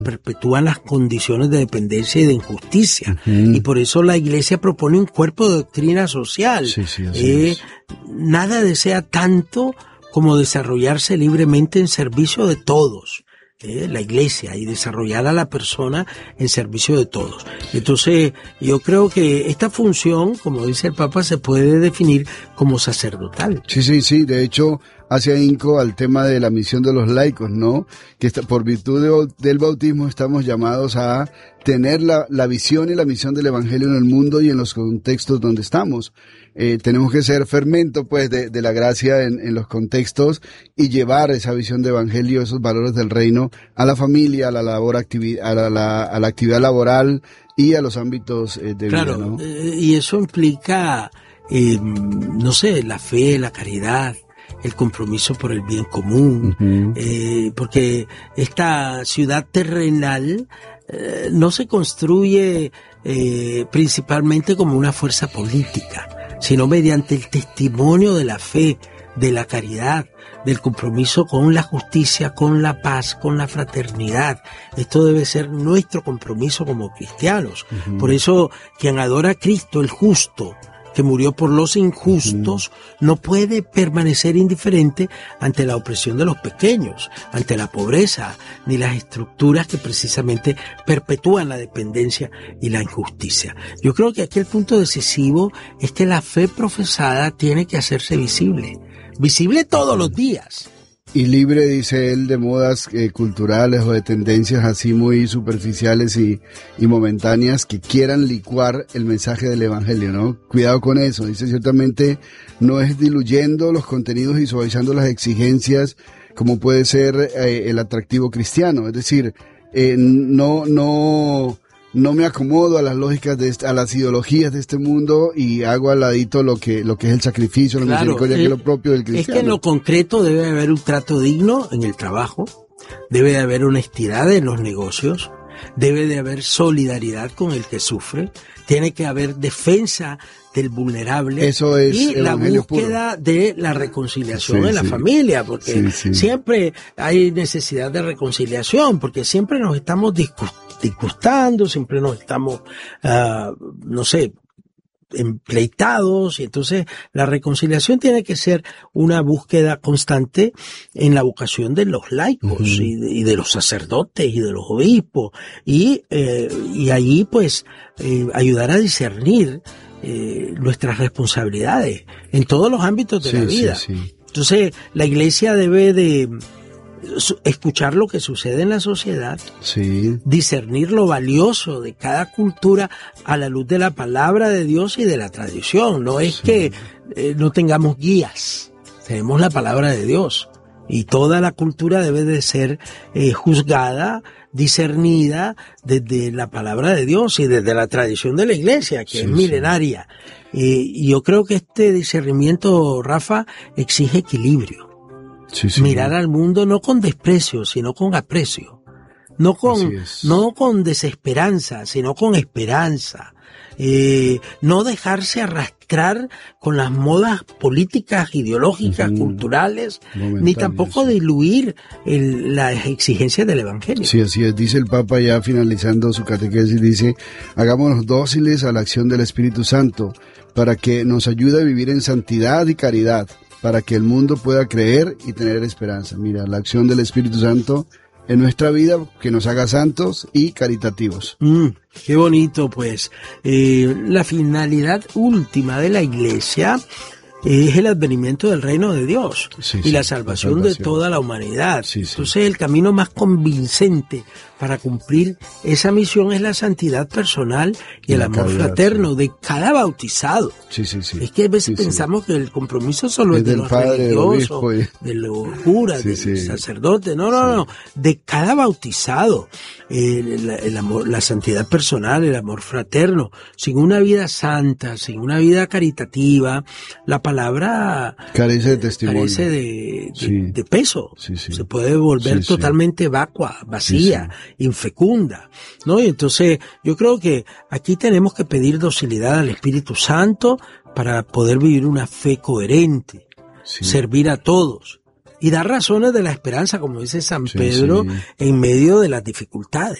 perpetúan las condiciones de dependencia y de injusticia. Y por eso la Iglesia propone un cuerpo de doctrina social. Nada desea tanto como desarrollarse libremente en servicio de todos. La Iglesia, y desarrollar a la persona en servicio de todos. Entonces, yo creo que esta función, como dice el Papa, se puede definir como sacerdotal. Sí. De hecho, hace ahínco al tema de la misión de los laicos, ¿no? Que por virtud del bautismo estamos llamados a tener la visión y la misión del Evangelio en el mundo y en los contextos donde estamos. Tenemos que ser fermento, pues, de la gracia en los contextos y llevar esa visión de Evangelio, esos valores del reino a la familia, a la labor, a la actividad laboral y a los ámbitos de vida, ¿no? Y eso implica, la fe, la caridad, el compromiso por el bien común, porque esta ciudad terrenal no se construye principalmente como una fuerza política, sino mediante el testimonio de la fe, de la caridad, del compromiso con la justicia, con la paz, con la fraternidad. Esto debe ser nuestro compromiso como cristianos. Por eso, quien adora a Cristo, el justo, que murió por los injustos, no puede permanecer indiferente ante la opresión de los pequeños, ante la pobreza, ni las estructuras que precisamente perpetúan la dependencia y la injusticia. Yo creo que aquí el punto decisivo es que la fe profesada tiene que hacerse visible todos los días. Y libre, dice él, de modas culturales o de tendencias así muy superficiales y momentáneas que quieran licuar el mensaje del Evangelio, ¿no? Cuidado con eso. Dice, ciertamente no es diluyendo los contenidos y suavizando las exigencias como puede ser el atractivo cristiano. Es decir, no me acomodo a las lógicas a las ideologías de este mundo y hago al ladito lo que es el sacrificio, la misericordia, que es lo propio del cristiano. Es que en lo concreto debe haber un trato digno en el trabajo, debe de haber honestidad en los negocios, debe de haber solidaridad con el que sufre, tiene que haber defensa del vulnerable. Eso es y la búsqueda puro de la reconciliación en la familia, porque siempre hay necesidad de reconciliación, porque siempre nos estamos disgustando, siempre nos estamos, empleitados, y entonces la reconciliación tiene que ser una búsqueda constante en la vocación de los laicos y de los sacerdotes y de los obispos, y allí pues ayudar a discernir nuestras responsabilidades en todos los ámbitos de la vida. Entonces la Iglesia debe de escuchar lo que sucede en la sociedad, discernir lo valioso de cada cultura a la luz de la palabra de Dios y de la tradición. No es que no tengamos guías, tenemos la palabra de Dios, y toda la cultura debe de ser juzgada, discernida desde la palabra de Dios y desde la tradición de la Iglesia, que es milenaria. Y yo creo que este discernimiento, Rafa, exige equilibrio. Mirar al mundo no con desprecio, sino con aprecio. No con desesperanza, sino con esperanza. No dejarse arrastrar con las modas políticas, ideológicas, culturales, ni tampoco diluir las exigencias del Evangelio. Sí, así es. Dice el Papa, ya finalizando su catequesis, dice: hagámonos dóciles a la acción del Espíritu Santo, para que nos ayude a vivir en santidad y caridad, para que el mundo pueda creer y tener esperanza. Mira, la acción del Espíritu Santo en nuestra vida, que nos haga santos y caritativos. Qué bonito, pues. La finalidad última de la Iglesia es el advenimiento del reino de Dios y la salvación de toda la humanidad. Entonces el camino más convincente para cumplir esa misión es la santidad personal y el amor fraterno de cada bautizado. Es que a veces pensamos que el compromiso solo es de los religiosos, de los curas, del sacerdote. No. De cada bautizado. El amor, la santidad personal, el amor fraterno. Sin una vida santa, sin una vida caritativa, la palabra carece de testimonio, carece de peso. Se puede volver totalmente vacua, vacía, infecunda, ¿no? Y entonces yo creo que aquí tenemos que pedir docilidad al Espíritu Santo para poder vivir una fe coherente, servir a todos y dar razones de la esperanza, como dice San Sí, Pedro, sí. en medio de las dificultades.